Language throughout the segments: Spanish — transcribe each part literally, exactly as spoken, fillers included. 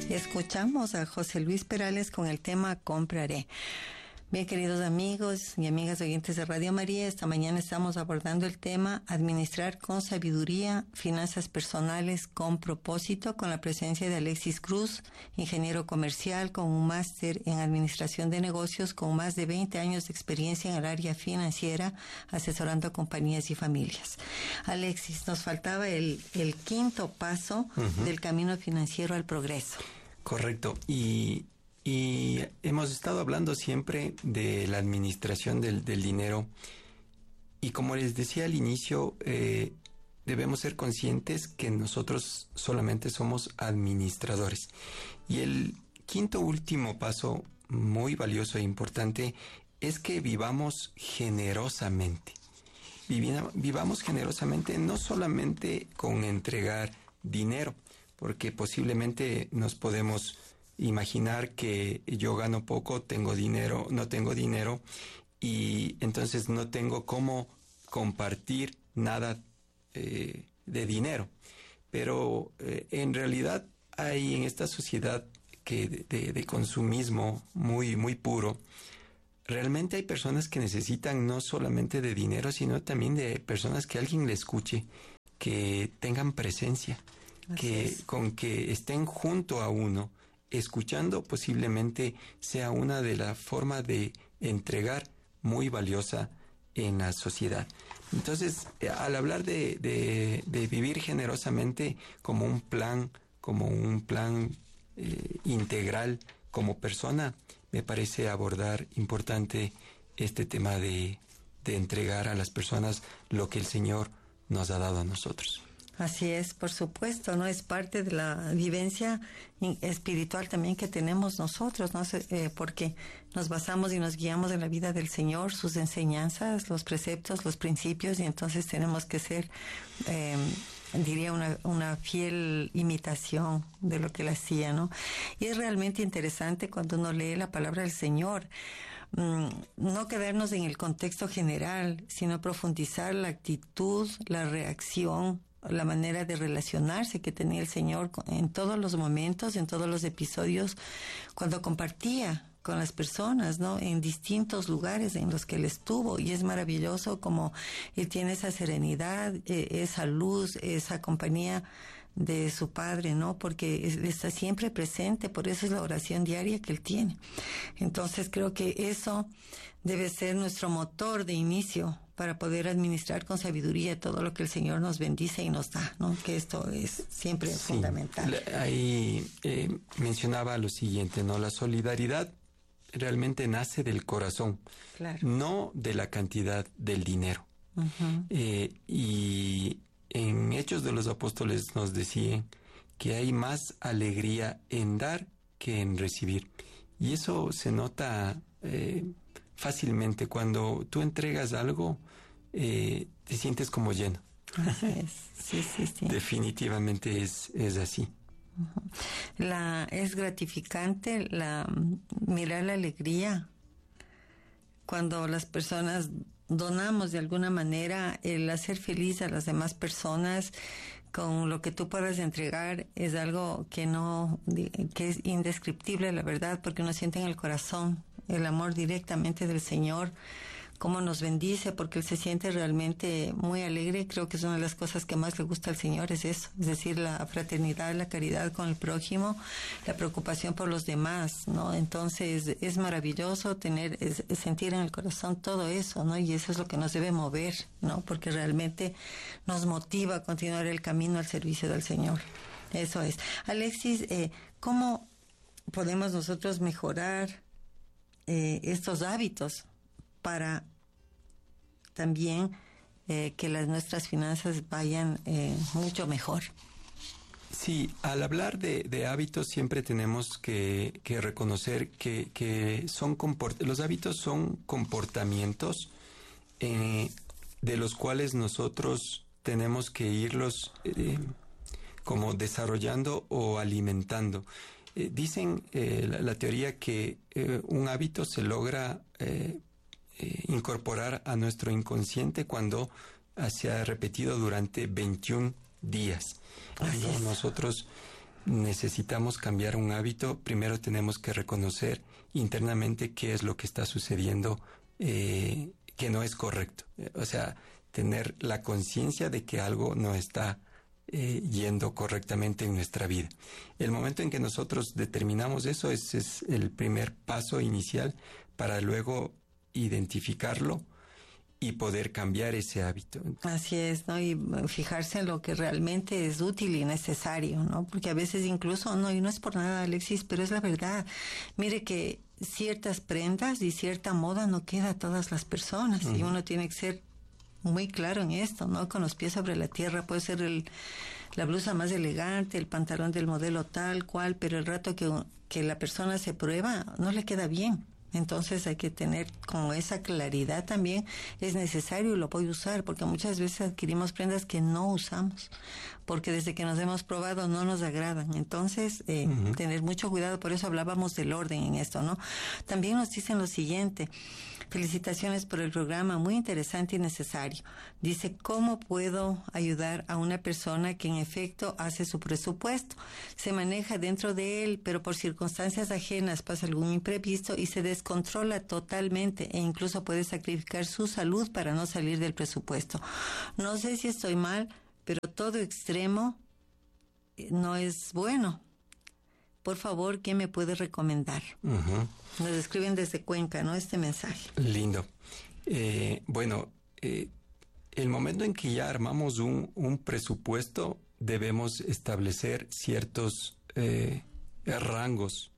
Escuchamos a José Luis Perales con el tema Compraré. Bien, queridos amigos y amigas oyentes de Radio María, esta mañana estamos abordando el tema Administrar con sabiduría, finanzas personales con propósito, con la presencia de Alexis Cruz, ingeniero comercial con un máster en administración de negocios, con más de veinte años de experiencia en el área financiera, asesorando a compañías y familias. Alexis, nos faltaba el, el quinto paso uh-huh. del camino financiero al progreso. Correcto. Y... Y hemos estado hablando siempre de la administración del, del dinero y como les decía al inicio, eh, debemos ser conscientes que nosotros solamente somos administradores. Y el quinto último paso muy valioso e importante es que vivamos generosamente. Vivina, vivamos generosamente no solamente con entregar dinero, porque posiblemente nos podemos imaginar que yo gano poco, tengo dinero, no tengo dinero y entonces no tengo cómo compartir nada eh, de dinero. Pero eh, en realidad hay en esta sociedad que de, de, de consumismo muy, muy puro, realmente hay personas que necesitan no solamente de dinero, sino también de personas que alguien le escuche, que tengan presencia, Así que es. con que estén junto a uno, escuchando posiblemente sea una de las formas de entregar muy valiosa en la sociedad. Entonces, al hablar de, de, de vivir generosamente como un plan, como un plan eh, integral como persona, me parece abordar importante este tema de, de entregar a las personas lo que el Señor nos ha dado a nosotros. Así es, por supuesto, ¿no? Es parte de la vivencia espiritual también que tenemos nosotros, ¿no? Eh, porque nos basamos y nos guiamos en la vida del Señor, sus enseñanzas, los preceptos, los principios, y entonces tenemos que ser, eh, diría, una, una fiel imitación de lo que Él hacía, ¿no? Y es realmente interesante cuando uno lee la palabra del Señor, mmm, no quedarnos en el contexto general, sino profundizar la actitud, la reacción, la manera de relacionarse que tenía el Señor en todos los momentos, en todos los episodios, cuando compartía con las personas, ¿no? En distintos lugares en los que Él estuvo. Y es maravilloso como Él tiene esa serenidad, eh, esa luz, esa compañía de su Padre, ¿no? Porque está siempre presente, por eso es la oración diaria que Él tiene. Entonces creo que eso debe ser nuestro motor de inicio para poder administrar con sabiduría todo lo que el Señor nos bendice y nos da, ¿no? Que esto es siempre sí, fundamental. Ahí eh, mencionaba lo siguiente, ¿no? La solidaridad realmente nace del corazón, claro, no de la cantidad del dinero. Uh-huh. Eh, y en Hechos de los Apóstoles nos decían que hay más alegría en dar que en recibir. Y eso se nota eh, fácilmente. Cuando tú entregas algo, eh, te sientes como lleno. Así es. Sí, sí, sí. Definitivamente es, es así. Uh-huh. La, es gratificante la, mirar la alegría cuando las personas donamos de alguna manera. El hacer feliz a las demás personas con lo que tú puedas entregar es algo que no, que es indescriptible, la verdad, porque uno siente en el corazón el amor directamente del Señor, cómo nos bendice, porque Él se siente realmente muy alegre. Creo que es una de las cosas que más le gusta al Señor, es eso, es decir, la fraternidad, la caridad con el prójimo, la preocupación por los demás, ¿no? Entonces es maravilloso tener, es, es sentir en el corazón todo eso, ¿no? Y eso es lo que nos debe mover, ¿no? Porque realmente nos motiva a continuar el camino al servicio del Señor. Eso es. Alexis, eh, ¿cómo podemos nosotros mejorar eh, estos hábitos para también eh, que las nuestras finanzas vayan eh, mucho mejor? Sí, al hablar de, de hábitos siempre tenemos que, que reconocer que, que son comport- los hábitos son comportamientos eh, de los cuales nosotros tenemos que irlos eh, como desarrollando o alimentando. Eh, dicen eh, la, la teoría que eh, un hábito se logra eh, Eh, incorporar a nuestro inconsciente cuando se ha repetido durante veintiún días. Cuando nosotros necesitamos cambiar un hábito, primero tenemos que reconocer internamente qué es lo que está sucediendo eh, que no es correcto. O sea, tener la conciencia de que algo no está eh, yendo correctamente en nuestra vida. El momento en que nosotros determinamos eso, ese es el primer paso inicial para luego identificarlo y poder cambiar ese hábito. Así es, ¿no? Y fijarse en lo que realmente es útil y necesario, ¿no? Porque a veces incluso, no, y no es por nada, Alexis, pero es la verdad. Mire que ciertas prendas y cierta moda no queda a todas las personas, uh-huh. y uno tiene que ser muy claro en esto, ¿no? Con los pies sobre la tierra. Puede ser el, la blusa más elegante, el pantalón del modelo tal cual, pero el rato que, que la persona se prueba, no le queda bien. Entonces hay que tener como esa claridad también, es necesario y lo voy a usar, porque muchas veces adquirimos prendas que no usamos, porque desde que nos hemos probado no nos agradan. Entonces, eh, uh-huh. tener mucho cuidado, por eso hablábamos del orden en esto, ¿no? También nos dicen lo siguiente: felicitaciones por el programa, muy interesante y necesario. Dice, ¿cómo puedo ayudar a una persona que en efecto hace su presupuesto? Se maneja dentro de él, pero por circunstancias ajenas pasa algún imprevisto y se descontrola totalmente e incluso puede sacrificar su salud para no salir del presupuesto. No sé si estoy mal, pero todo extremo no es bueno. Por favor, ¿qué me puede recomendar? Uh-huh. Nos escriben desde Cuenca, ¿no? Este mensaje. Lindo. Eh, bueno, eh, el momento en que ya armamos un, un presupuesto, debemos establecer ciertos eh, rangos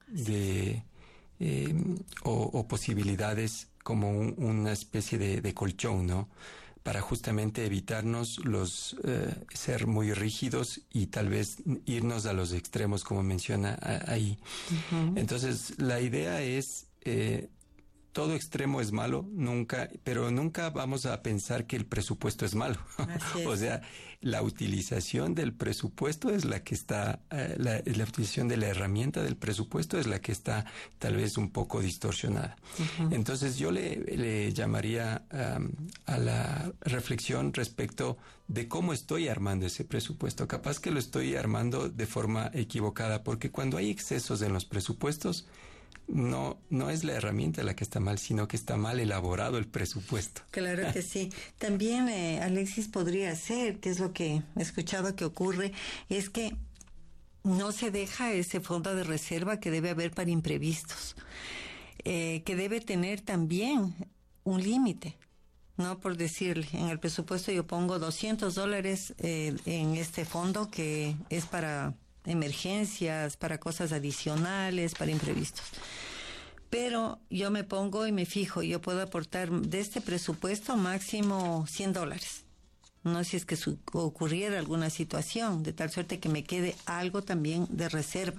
de eh, o, o posibilidades como un, una especie de, de colchón, ¿no? Para justamente evitarnos los eh, ser muy rígidos y tal vez irnos a los extremos, como menciona a, ahí. Uh-huh. Entonces, la idea es, eh, todo extremo es malo, nunca, pero nunca vamos a pensar que el presupuesto es malo. Así es. O sea, la utilización del presupuesto es la que está, eh, la, la utilización de la herramienta del presupuesto es la que está tal vez un poco distorsionada. Uh-huh. Entonces yo le, le llamaría um, a la reflexión respecto de cómo estoy armando ese presupuesto. Capaz que lo estoy armando de forma equivocada, porque cuando hay excesos en los presupuestos, No, no es la herramienta la que está mal, sino que está mal elaborado el presupuesto. Claro que sí. También, eh, Alexis, podría ser, que es lo que he escuchado que ocurre, es que no se deja ese fondo de reserva que debe haber para imprevistos, eh, que debe tener también un límite. No, por decirle, en el presupuesto yo pongo doscientos dólares eh, en este fondo que es para emergencias, para cosas adicionales, para imprevistos. Pero yo me pongo y me fijo, yo puedo aportar de este presupuesto máximo cien dólares. No si es que su- ocurriera alguna situación, de tal suerte que me quede algo también de reserva.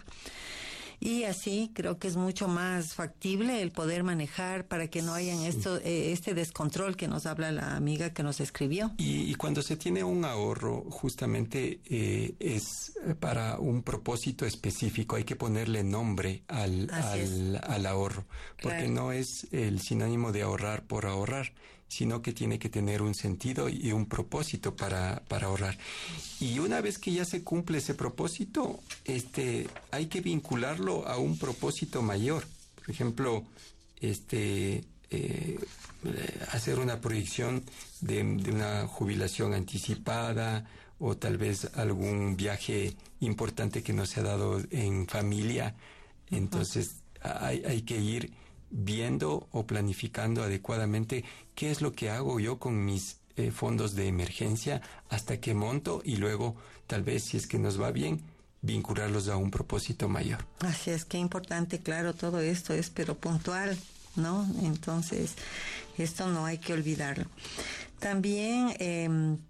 Y así creo que es mucho más factible el poder manejar para que no hayan sí. esto, eh, este descontrol que nos habla la amiga que nos escribió. Y, y cuando se tiene un ahorro, justamente eh, es para un propósito específico. Hay que ponerle nombre al, al, al ahorro, porque claro. no es el sinónimo de ahorrar por ahorrar, sino que tiene que tener un sentido y un propósito para, para ahorrar. Y una vez que ya se cumple ese propósito, este, hay que vincularlo a un propósito mayor. Por ejemplo, este, eh, hacer una proyección de, de una jubilación anticipada, o tal vez algún viaje importante que no se ha dado en familia. Entonces, uh-huh. hay, hay que ir viendo o planificando adecuadamente qué es lo que hago yo con mis eh, fondos de emergencia, hasta qué monto, y luego tal vez, si es que nos va bien, vincularlos a un propósito mayor. Así es, qué importante, claro, todo esto es pero puntual, ¿no? Entonces, esto no hay que olvidarlo. También eh,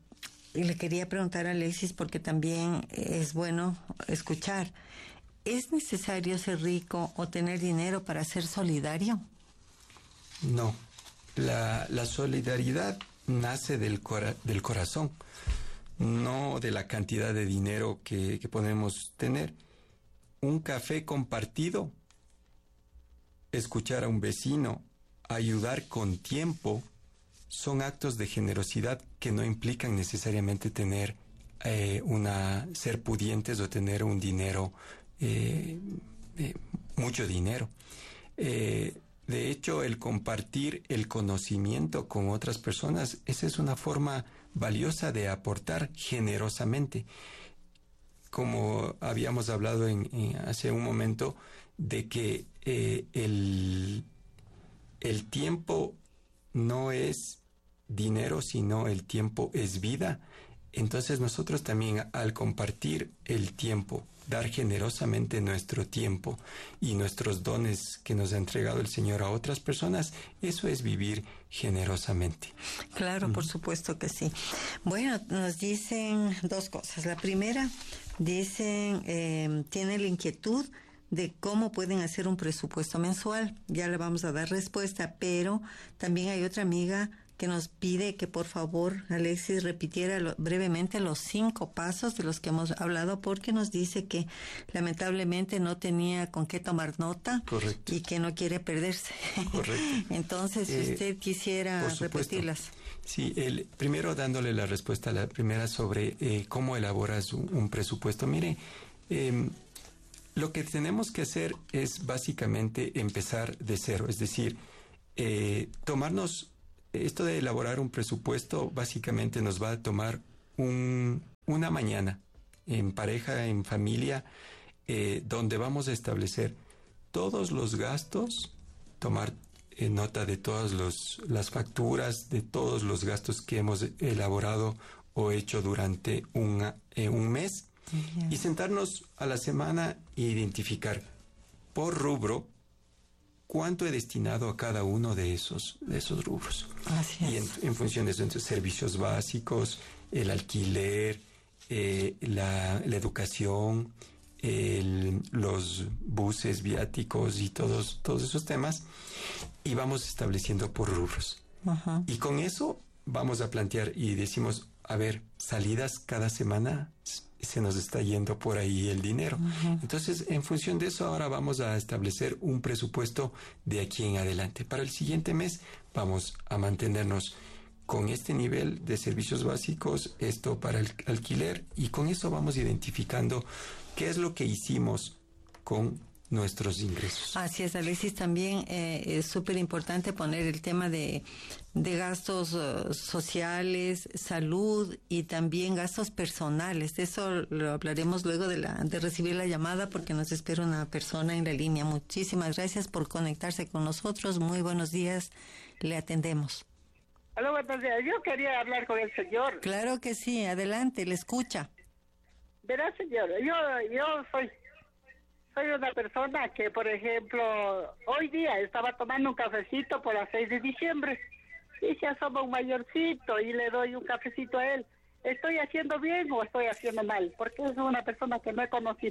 le quería preguntar a Alexis, porque también es bueno escuchar, ¿es necesario ser rico o tener dinero para ser solidario? No. La, la solidaridad nace del, cora, del corazón, no de la cantidad de dinero que, que podemos tener. Un café compartido, escuchar a un vecino, ayudar con tiempo, son actos de generosidad que no implican necesariamente tener eh, una ser pudientes o tener un dinero, eh, eh, mucho dinero. Eh, de hecho, el compartir el conocimiento con otras personas, esa es una forma valiosa de aportar generosamente. Como habíamos hablado en, en hace un momento, de que eh, el, el tiempo no es dinero, sino el tiempo es vida. Entonces nosotros también, al compartir el tiempo, dar generosamente nuestro tiempo y nuestros dones que nos ha entregado el Señor a otras personas, eso es vivir generosamente. Claro, uh-huh. Por supuesto que sí. Bueno, nos dicen dos cosas. La primera, dicen, eh, tienen la inquietud de cómo pueden hacer un presupuesto mensual. Ya le vamos a dar respuesta, pero también hay otra amiga que nos pide que por favor Alexis repitiera lo, brevemente los cinco pasos de los que hemos hablado, porque nos dice que lamentablemente no tenía con qué tomar nota. Correcto. Y que no quiere perderse. Correcto. Entonces, si eh, usted quisiera repetirlas. Sí, el, primero dándole la respuesta a la primera sobre eh, cómo elaboras un, un presupuesto. Mire, eh, lo que tenemos que hacer es básicamente empezar de cero, es decir, eh, tomarnos... Esto de elaborar un presupuesto básicamente nos va a tomar un, una mañana en pareja, en familia, eh, donde vamos a establecer todos los gastos, tomar eh, nota de todas los, las facturas, de todos los gastos que hemos elaborado o hecho durante un, eh, un mes, yeah. Y sentarnos a la semana e identificar por rubro cuánto he destinado a cada uno de esos, de esos rubros. Así es. Y en, en función de eso, entonces, servicios básicos, el alquiler, eh, la, la educación, el, los buses, viáticos y todos, todos esos temas, y vamos estableciendo por rubros. Uh-huh. Y con eso vamos a plantear y decimos, a ver, salidas cada semana, se nos está yendo por ahí el dinero. Uh-huh. Entonces, en función de eso, ahora vamos a establecer un presupuesto de aquí en adelante. Para el siguiente mes vamos a mantenernos con este nivel de servicios básicos, esto para el alquiler, y con eso vamos identificando qué es lo que hicimos con nuestros ingresos. Así es, Alexis, también eh, es súper importante poner el tema de, de gastos uh, sociales, salud y también gastos personales. De eso lo hablaremos luego de, la, de recibir la llamada, porque nos espera una persona en la línea. Muchísimas gracias por conectarse con nosotros. Muy buenos días, le atendemos. Hola, buenos días. Yo quería hablar con el señor. Claro que sí, adelante, le escucha. Verá, señor, yo, yo soy... Soy una persona que, por ejemplo, hoy día estaba tomando un cafecito por las seis de diciembre y se asoma un mayorcito y le doy un cafecito a él. ¿Estoy haciendo bien o estoy haciendo mal? Porque es una persona que no he conocido.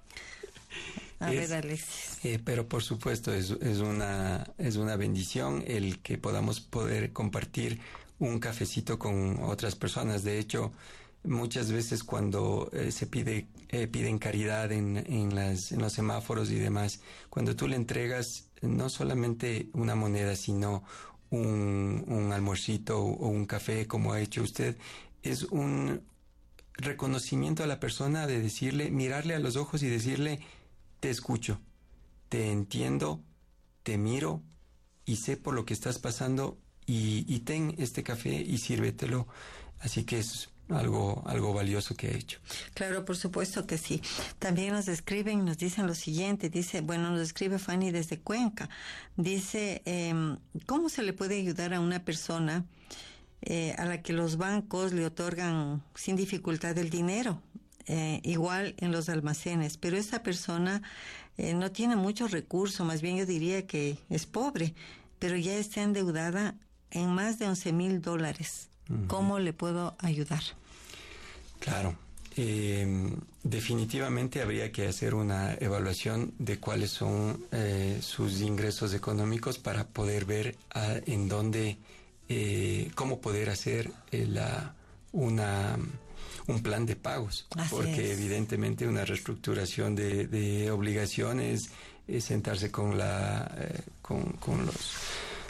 A es, ver, Alexis. Eh, pero por supuesto es, es una es una bendición el que podamos poder compartir un cafecito con otras personas. De hecho, muchas veces cuando eh, se pide eh, piden caridad en, en, las, en los semáforos y demás, cuando tú le entregas no solamente una moneda, sino un, un almuercito o un café, como ha hecho usted, es un reconocimiento a la persona de decirle, mirarle a los ojos y decirle, te escucho, te entiendo, te miro y sé por lo que estás pasando y, y ten este café y sírvetelo. Así que es algo algo valioso que ha hecho. Claro, por supuesto que sí. También nos escriben, nos dicen lo siguiente, dice, bueno, nos escribe Fanny desde Cuenca, dice, eh, ¿cómo se le puede ayudar a una persona eh, a la que los bancos le otorgan sin dificultad el dinero? Eh, igual en los almacenes, pero esta persona eh, no tiene muchos recursos, más bien yo diría que es pobre, pero ya está endeudada en más de once mil dólares. ¿Cómo le puedo ayudar? Claro, eh, definitivamente habría que hacer una evaluación de cuáles son eh, sus ingresos económicos para poder ver a, en dónde, eh, cómo poder hacer eh, la, una, un plan de pagos. Así porque es. Evidentemente una reestructuración de, de obligaciones, es sentarse con la, eh, con, con los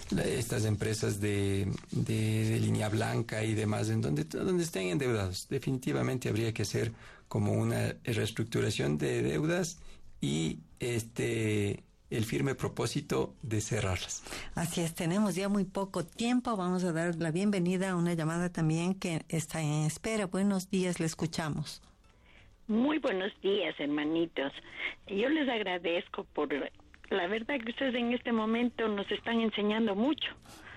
la, estas empresas de, de, de línea blanca y demás, en donde, donde estén endeudados. Definitivamente habría que hacer como una reestructuración de deudas y este el firme propósito de cerrarlas. Así es, tenemos ya muy poco tiempo. Vamos a dar la bienvenida a una llamada también que está en espera. Buenos días, le escuchamos. Muy buenos días, hermanitos. Yo les agradezco por la verdad que ustedes en este momento nos están enseñando mucho.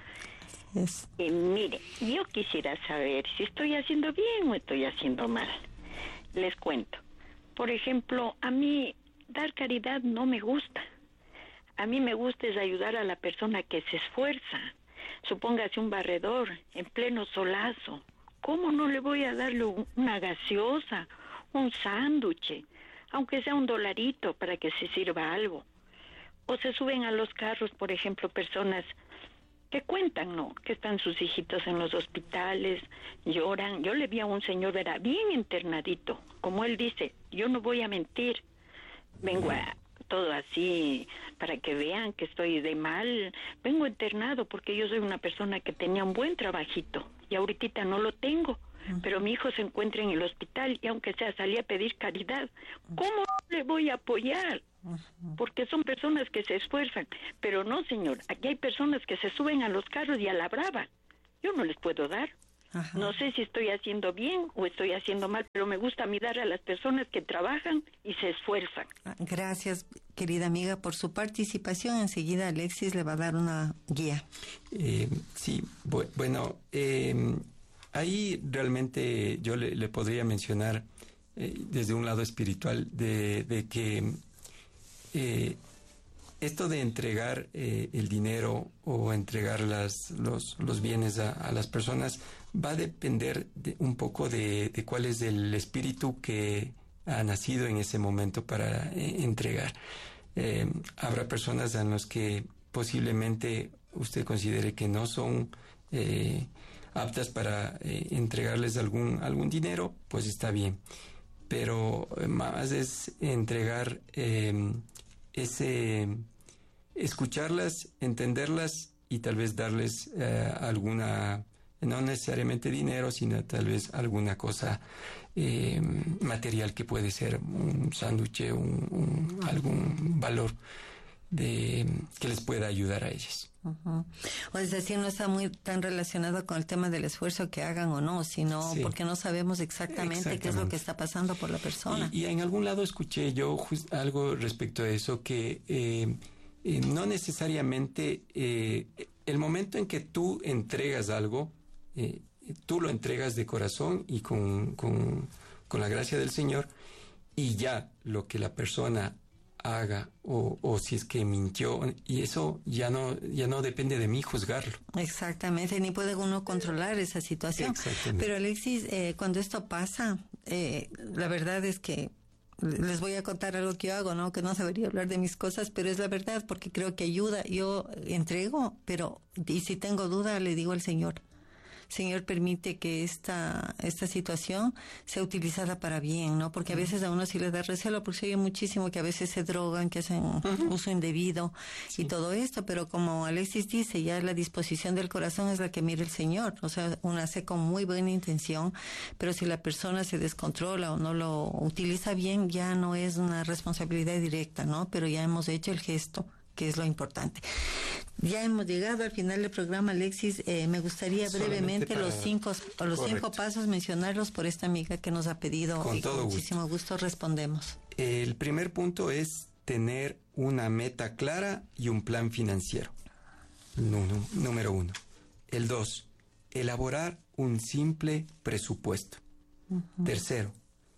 Yes. Y mire, yo quisiera saber si estoy haciendo bien o estoy haciendo mal. Les cuento. Por ejemplo, a mí dar caridad no me gusta. A mí me gusta es ayudar a la persona que se esfuerza. Supóngase un barredor en pleno solazo. ¿Cómo no le voy a darle una gaseosa, un sándwich, aunque sea un dolarito para que se sirva algo? O se suben a los carros, por ejemplo, personas que cuentan, ¿no? Que están sus hijitos en los hospitales, lloran. Yo le vi a un señor, era bien internadito. Como él dice, yo no voy a mentir. Vengo a todo así para que vean que estoy de mal. Vengo internado porque yo soy una persona que tenía un buen trabajito y ahorita no lo tengo. Pero mi hijo se encuentra en el hospital y aunque sea salí a pedir caridad. ¿Cómo le voy a apoyar? Porque son personas que se esfuerzan. Pero no, señor, aquí hay personas que se suben a los carros y a la brava. Yo no les puedo dar. Ajá. No sé si estoy haciendo bien o estoy haciendo mal, pero me gusta mirar a las personas que trabajan y se esfuerzan. Gracias, querida amiga, por su participación. Enseguida Alexis le va a dar una guía. Eh, sí, bu- bueno, eh, ahí realmente yo le, le podría mencionar eh, desde un lado espiritual de, de que eh, esto de entregar eh, el dinero o entregar las, los, los bienes a, a las personas va a depender de, un poco de, de cuál es el espíritu que ha nacido en ese momento para eh, entregar. Eh, habrá personas en las que posiblemente usted considere que no son eh, aptas para eh, entregarles algún, algún dinero, pues está bien. Pero más es entregar eh, ese... escucharlas, entenderlas y tal vez darles eh, alguna, no necesariamente dinero, sino tal vez alguna cosa eh, material que puede ser un sándwich, un, un, algún valor de que les pueda ayudar a ellos. Uh-huh. O es decir, no está muy tan relacionado con el tema del esfuerzo que hagan o no, sino sí. porque no sabemos exactamente, exactamente qué es lo que está pasando por la persona. Y, y en algún lado escuché yo just, algo respecto a eso, que eh, eh, no necesariamente eh, el momento en que tú entregas algo, eh, tú lo entregas de corazón y con, con, con la gracia del Señor, y ya lo que la persona haga o, o si es que mintió, y eso ya no ya no depende de mí juzgarlo. Exactamente, ni puede uno controlar esa situación. Pero Alexis, eh, cuando esto pasa, eh, la verdad es que les voy a contar algo que yo hago, ¿no? Que no debería hablar de mis cosas, pero es la verdad, porque creo que ayuda. Yo entrego, pero y si tengo duda le digo al Señor, Señor, permite que esta esta situación sea utilizada para bien, ¿no? Porque a veces a uno sí le da recelo, porque se oye muchísimo que a veces se drogan, que hacen uh-huh. uso indebido sí. y todo esto, pero como Alexis dice, ya la disposición del corazón es la que mira el Señor. O sea, uno hace con muy buena intención, pero si la persona se descontrola o no lo utiliza bien, ya no es una responsabilidad directa, ¿no? Pero ya hemos hecho el gesto, que es lo importante. Ya hemos llegado al final del programa, Alexis. Eh, me gustaría Solamente brevemente para... los cinco los Correcto. cinco pasos mencionarlos por esta amiga que nos ha pedido. Con y todo con gusto. muchísimo gusto respondemos. El primer punto es tener una meta clara y un plan financiero. Número, número uno. El dos, elaborar un simple presupuesto. Uh-huh. Tercero,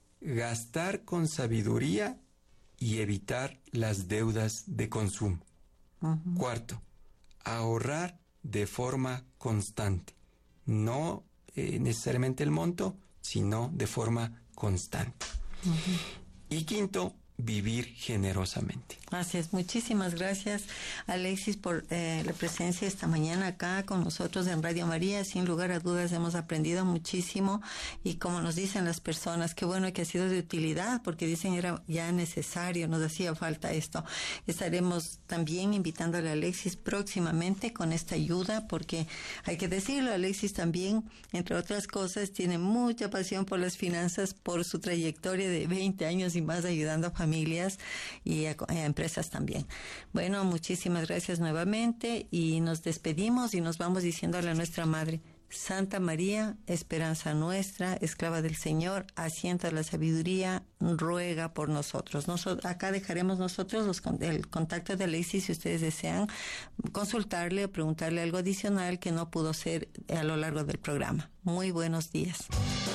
gastar con sabiduría y evitar las deudas de consumo. Uh-huh. Cuarto, ahorrar de forma constante. No eh, necesariamente el monto, sino de forma constante. Uh-huh. Y quinto, vivir generosamente. Así es, muchísimas gracias, Alexis, por eh, la presencia esta mañana acá con nosotros en Radio María. Sin lugar a dudas hemos aprendido muchísimo y como nos dicen las personas, qué bueno que ha sido de utilidad, porque dicen era ya necesario, nos hacía falta esto. Estaremos también invitándole a Alexis próximamente con esta ayuda, porque hay que decirlo, Alexis también, entre otras cosas, tiene mucha pasión por las finanzas, por su trayectoria de veinte años y más ayudando a familias y a, a empresas también. Bueno, muchísimas gracias nuevamente y nos despedimos y nos vamos diciéndole a nuestra Madre: Santa María, esperanza nuestra, esclava del Señor, asiento de la sabiduría, ruega por nosotros. Nosotros acá dejaremos nosotros los, el contacto de Alexis si ustedes desean consultarle o preguntarle algo adicional que no pudo ser a lo largo del programa. Muy buenos días.